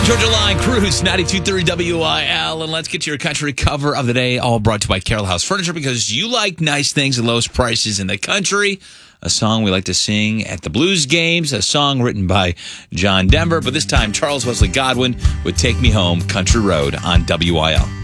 Georgia Line Cruise, 92.3 WIL, and let's get to your country cover of the day, all brought to you by Carroll House Furniture, because you like nice things and lowest prices in the country. A song we like to sing at the Blues games, a song written by John Denver, but this time Charles Wesley Godwin would Take Me Home, Country Road on WIL.